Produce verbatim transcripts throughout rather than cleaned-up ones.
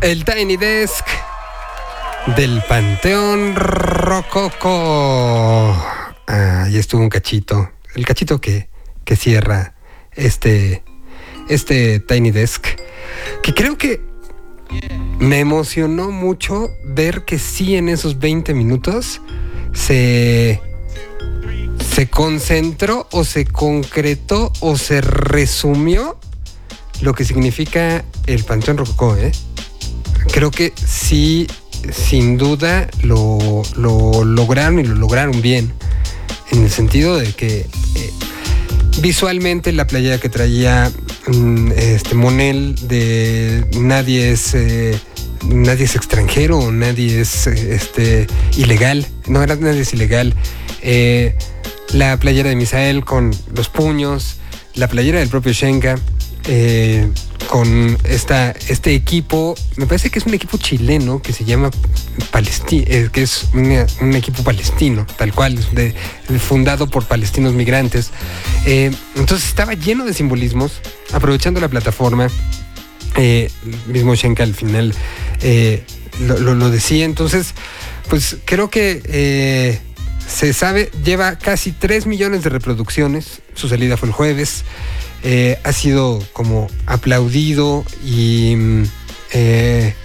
El Tiny Desk del Panteón Rococó. Ah, ahí estuvo un cachito. El cachito que, que cierra este, este Tiny Desk. Que creo que me emocionó mucho ver que sí en esos veinte minutos se, se concentró o se concretó o se resumió lo que significa el Panteón Rococó, ¿eh? Creo que sí, sin duda lo, lo lograron y lo lograron bien, en el sentido de que eh, visualmente la playera que traía este Monel de nadie es eh, nadie es extranjero, nadie es este ilegal, no era nadie es ilegal, eh, la playera de Misael con los puños, la playera del propio Shenga, eh, con esta, este equipo, me parece que es un equipo chileno que se llama Palestino, eh, que es una, un equipo palestino, tal cual, de, de, fundado por palestinos migrantes. Eh, entonces estaba lleno de simbolismos, aprovechando la plataforma. Eh, mismo Shenka al final eh, lo, lo, lo decía. Entonces, pues creo que eh, se sabe, lleva casi tres millones de reproducciones. Su salida fue el jueves. Eh, ha sido como aplaudido y, eh,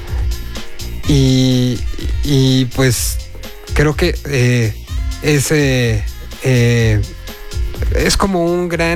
y, y pues creo que eh, es, eh, eh, es como un gran